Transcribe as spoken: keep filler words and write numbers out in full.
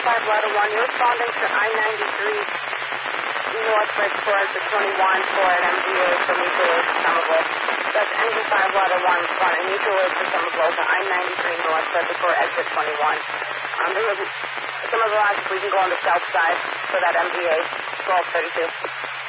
five Letter one, you're responding to I ninety-three North Bridgeport exit twenty-one for an M G A for mutual aid to Somerville. That's engine five Letter one responding mutual aid to Somerville to I ninety-three North Bridgeport exit twenty-one. Um, there was some of the lines we can go on the south side for that M G A twelve thirty-two.